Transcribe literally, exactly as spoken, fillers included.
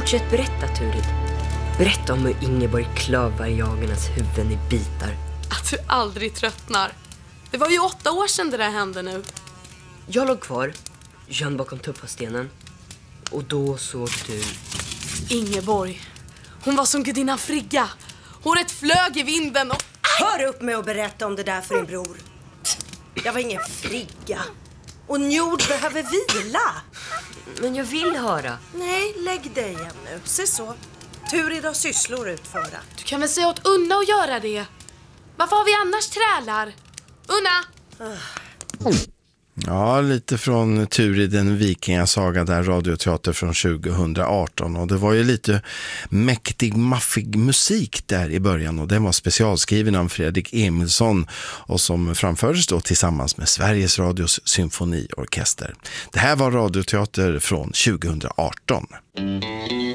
Fortsätt berätta, Turid. Berätta om hur Ingeborg klövar jagarnas huvuden i bitar. Att du aldrig tröttnar. Det var ju åtta år sedan det där hände nu. Jag låg kvar, gömd bakom tuppastenen. Och då såg du... Ingeborg. Hon var som gudinnan Frigga. Håret flög i vinden och... Hör upp med att berätta om det där för din bror. Jag var ingen Frigga. Och Njord behöver vila. Men jag vill höra. Nej, lägg dig igen nu. Se så. Turid har sysslor utföra. Du kan väl säga åt Unna att göra det. Varför har vi annars trälar? Unna! Ja, lite från Turid, en vikingasaga där, radioteater från tjugohundraarton. Och det var ju lite mäktig, maffig musik där i början. Och den var specialskriven av Fredrik Emilsson och som framfördes då tillsammans med Sveriges Radios symfoniorkester. Det här var radioteater från tjugohundraarton.